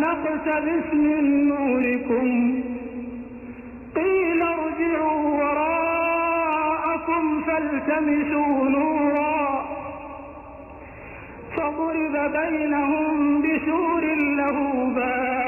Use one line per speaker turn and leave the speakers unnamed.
نقتبس من نوركم قيل ارجعوا وراءكم فالتمسوا نورا فضرب بينهم بسور له باب